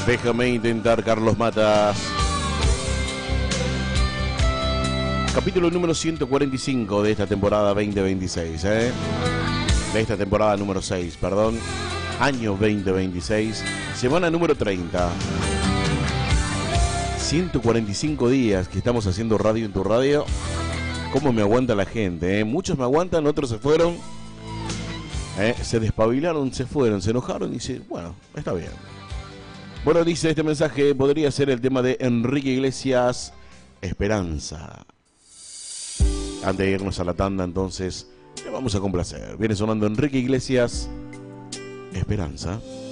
Déjame intentar, Carlos Matas. Capítulo número 145 de esta temporada 2026, De esta temporada número 6, perdón. Año 2026, semana número 30. 145 días que estamos haciendo radio en tu radio. ¿Cómo me aguanta la gente, Muchos me aguantan, otros se fueron. Se despabilaron, se fueron, se enojaron y dice, bueno, está bien. Bueno, dice este mensaje, podría ser el tema de Enrique Iglesias, Esperanza. Antes de irnos a la tanda, entonces, le vamos a complacer. Viene sonando Enrique Iglesias, Esperanza.